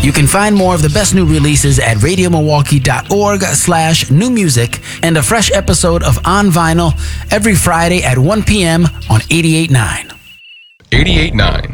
You can find more of the best new releases at radiomilwaukee.org/new music and a fresh episode of On Vinyl every Friday at 1 p.m. on 88.9. 88.9